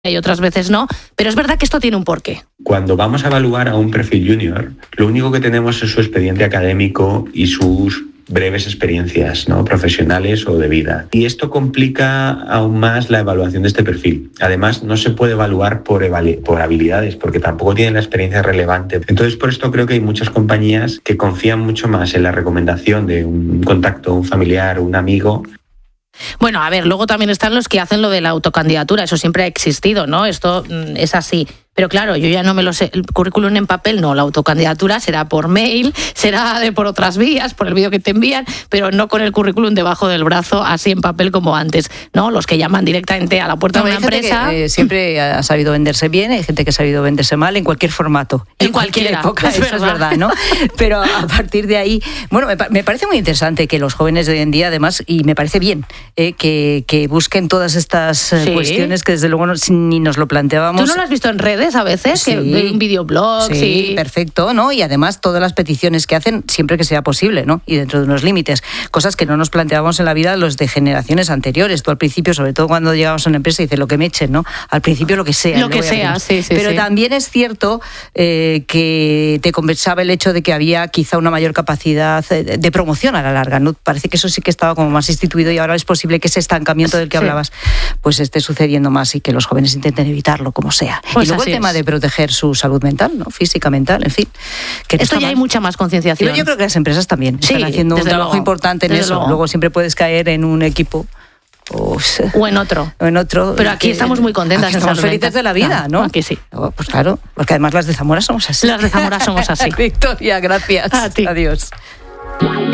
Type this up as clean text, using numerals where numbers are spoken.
y otras veces no, pero es verdad que esto tiene un porqué. Cuando vamos a evaluar a un perfil junior, lo único que tenemos es su expediente académico y sus breves experiencias, ¿no?, profesionales o de vida. Y esto complica aún más la evaluación de este perfil. Además, no se puede evaluar por habilidades, porque tampoco tienen la experiencia relevante. Entonces, por esto creo que hay muchas compañías que confían mucho más en la recomendación de un contacto, un familiar, un amigo. Bueno, a ver, luego también están los que hacen lo de la autocandidatura, eso siempre ha existido, ¿no? Esto es así. Pero claro, yo ya no me lo sé, el currículum en papel no, la autocandidatura será por mail, será por otras vías, por el vídeo que te envían, pero no con el currículum debajo del brazo, así en papel como antes, ¿no? Los que llaman directamente a la puerta de una empresa. Que, siempre ha sabido venderse bien, hay gente que ha sabido venderse mal en cualquier formato. En cualquier época, eso es verdad, ¿no? Pero a partir de ahí, bueno, me parece muy interesante que los jóvenes de hoy en día, además, y me parece bien, que busquen todas estas cuestiones que desde luego ni nos lo planteábamos. ¿Tú no lo has visto en redes a veces? Sí. Que un videoblog. Sí, perfecto, ¿no? Y además todas las peticiones que hacen siempre que sea posible, ¿no? Y dentro de unos límites. Cosas que no nos planteábamos en la vida los de generaciones anteriores. Tú al principio, sobre todo cuando llegabas a una empresa, dices lo que me echen, ¿no? Al principio lo que sea. Lo que sea, sí. Pero también es cierto que te compensaba el hecho de que había quizá una mayor capacidad de promoción a la larga, ¿no? Parece que eso sí que estaba como más instituido y ahora es posible que ese estancamiento del que hablabas pues esté sucediendo más y que los jóvenes intenten evitarlo como sea. Pues y luego el tema de proteger su salud mental, ¿no? Física, mental, en fin. Que esto ya hay mucha más concienciación. Pero yo creo que las empresas también están haciendo un trabajo importante en eso. Luego siempre puedes caer en un equipo o en otro. Pero aquí estamos muy contentas. Estamos felices de la vida, ¿no? Aquí sí. Pues claro, porque además las de Zamora somos así. Las de Zamora somos así. Victoria, gracias. A ti. Adiós.